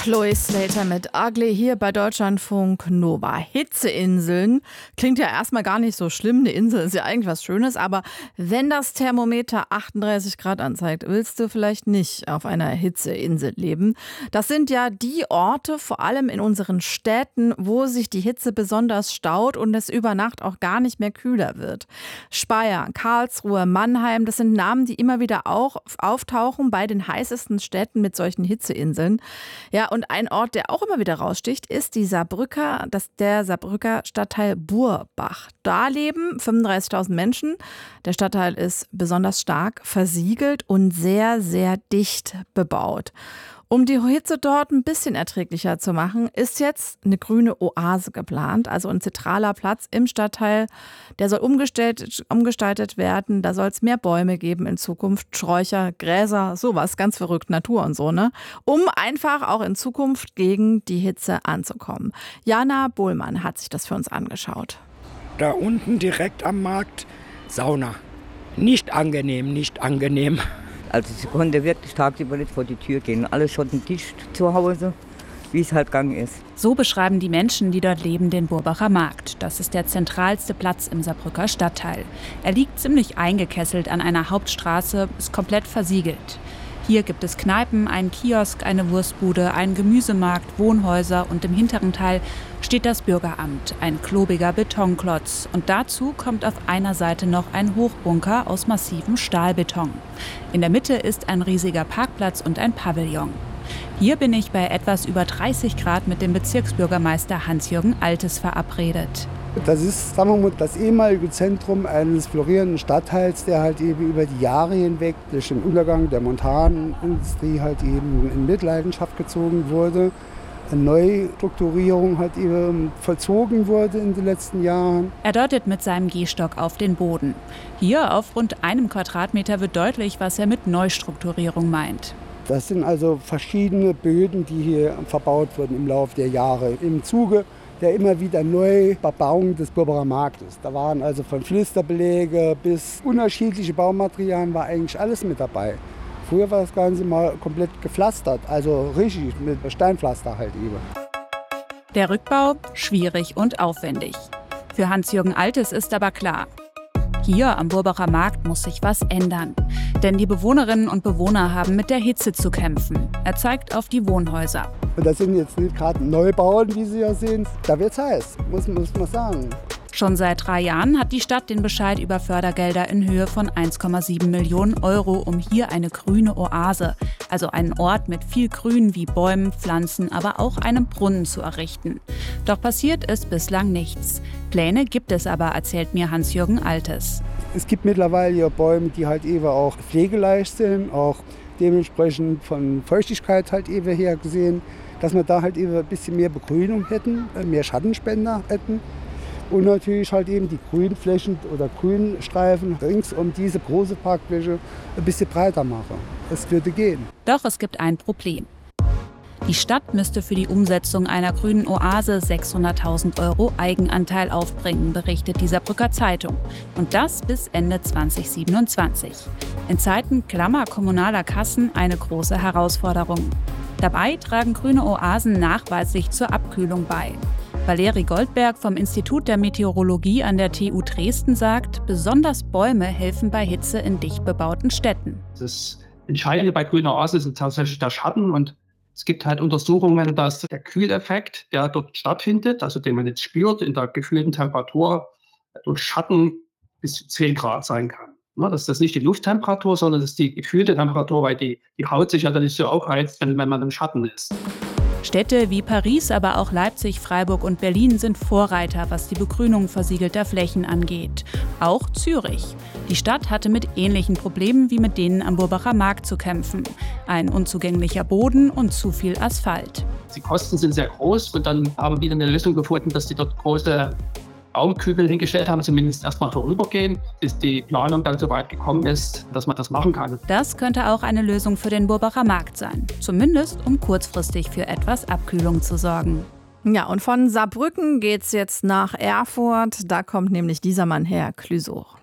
Chloe Slater mit Ugly hier bei Deutschlandfunk Nova. Hitzeinseln klingt ja erstmal gar nicht so schlimm. Eine Insel ist ja eigentlich was Schönes, aber wenn das Thermometer 38 Grad anzeigt, willst du vielleicht nicht auf einer Hitzeinsel leben. Das sind ja die Orte, vor allem in unseren Städten, wo sich die Hitze besonders staut und es über Nacht auch gar nicht mehr kühler wird. Speyer, Karlsruhe, Mannheim, das sind Namen, die immer wieder auch auftauchen bei den heißesten Städten mit solchen Hitzeinseln. Ja, und ein Ort, der auch immer wieder raussticht, ist der Saarbrücker Stadtteil Burbach. Da leben 35.000 Menschen. Der Stadtteil ist besonders stark versiegelt und sehr, sehr dicht bebaut. Um die Hitze dort ein bisschen erträglicher zu machen, ist jetzt eine grüne Oase geplant, also ein zentraler Platz im Stadtteil. Der soll umgestaltet werden, da soll es mehr Bäume geben in Zukunft, Sträucher, Gräser, sowas, ganz verrückt, Natur und so, ne? Um einfach auch in Zukunft gegen die Hitze anzukommen. Jana Bohlmann hat sich das für uns angeschaut. Da unten direkt am Markt Sauna. Nicht angenehm, nicht angenehm. Also sie konnte wirklich tagsüber nicht vor die Tür gehen. Alles schottendicht zu Hause, wie es halt gang ist. So beschreiben die Menschen, die dort leben, den Burbacher Markt. Das ist der zentralste Platz im Saarbrücker Stadtteil. Er liegt ziemlich eingekesselt an einer Hauptstraße, ist komplett versiegelt. Hier gibt es Kneipen, einen Kiosk, eine Wurstbude, einen Gemüsemarkt, Wohnhäuser und im hinteren Teil steht das Bürgeramt, ein klobiger Betonklotz. Und dazu kommt auf einer Seite noch ein Hochbunker aus massivem Stahlbeton. In der Mitte ist ein riesiger Parkplatz und ein Pavillon. Hier bin ich bei etwas über 30 Grad mit dem Bezirksbürgermeister Hans-Jürgen Altes verabredet. Das ist, sagen wir mal, das ehemalige Zentrum eines florierenden Stadtteils, der halt eben über die Jahre hinweg durch den Untergang der Montanindustrie halt eben in Mitleidenschaft gezogen wurde. Eine Neustrukturierung halt eben vollzogen wurde in den letzten Jahren. Er deutet mit seinem Gehstock auf den Boden. Hier auf rund 1 Quadratmeter wird deutlich, was er mit Neustrukturierung meint. Das sind also verschiedene Böden, die hier verbaut wurden im Laufe der Jahre. Im Zuge der immer wieder Neubebauung des Burbacher Marktes. Da waren also von Pflasterbeläge bis unterschiedliche Baumaterialien, war eigentlich alles mit dabei. Früher war das Ganze mal komplett gepflastert, also richtig mit Steinpflaster halt eben. Der Rückbau schwierig und aufwendig. Für Hans-Jürgen Altes ist aber klar, hier am Burbacher Markt muss sich was ändern. Denn die Bewohnerinnen und Bewohner haben mit der Hitze zu kämpfen. Er zeigt auf die Wohnhäuser. Und das sind jetzt nicht gerade Neubauten, wie Sie ja sehen. Da wird's heiß, muss man sagen. Schon seit 3 Jahren hat die Stadt den Bescheid über Fördergelder in Höhe von 1,7 Millionen Euro, um hier eine grüne Oase, also einen Ort mit viel Grün wie Bäumen, Pflanzen, aber auch einem Brunnen zu errichten. Doch passiert ist bislang nichts. Pläne gibt es aber, erzählt mir Hans-Jürgen Altes. Es gibt mittlerweile hier Bäume, die halt eben auch pflegeleicht sind, auch dementsprechend von Feuchtigkeit halt eben her gesehen, dass wir da halt eben ein bisschen mehr Begrünung hätten, mehr Schattenspender hätten. Und natürlich halt eben die Grünflächen oder Grünstreifen rings um diese große Parkfläche ein bisschen breiter machen. Es würde gehen. Doch es gibt ein Problem. Die Stadt müsste für die Umsetzung einer grünen Oase 600.000 Euro Eigenanteil aufbringen, berichtet die Saarbrücker Zeitung. Und das bis Ende 2027. In Zeiten klammer kommunaler Kassen eine große Herausforderung. Dabei tragen grüne Oasen nachweislich zur Abkühlung bei. Valerie Goldberg vom Institut der Meteorologie an der TU Dresden sagt, besonders Bäume helfen bei Hitze in dicht bebauten Städten. Das Entscheidende bei grüner Oase ist tatsächlich der Schatten. Und es gibt halt Untersuchungen, dass der Kühleffekt, der dort stattfindet, also den man jetzt spürt in der gefühlten Temperatur, durch Schatten bis zu 10 Grad sein kann. Das ist nicht die Lufttemperatur, sondern das ist die gefühlte Temperatur, weil die Haut sich ja dann nicht so aufheizt, wenn man im Schatten ist. Städte wie Paris, aber auch Leipzig, Freiburg und Berlin sind Vorreiter, was die Begrünung versiegelter Flächen angeht. Auch Zürich. Die Stadt hatte mit ähnlichen Problemen wie mit denen am Burbacher Markt zu kämpfen. Ein unzugänglicher Boden und zu viel Asphalt. Die Kosten sind sehr groß und dann haben wir eine Lösung gefunden, dass die dort große Raumkübel hingestellt haben, zumindest erstmal vorübergehen, bis die Planung dann so weit gekommen ist, dass man das machen kann. Das könnte auch eine Lösung für den Burbacher Markt sein. Zumindest, um kurzfristig für etwas Abkühlung zu sorgen. Ja, und von Saarbrücken geht's jetzt nach Erfurt. Da kommt nämlich dieser Mann her, Clüso.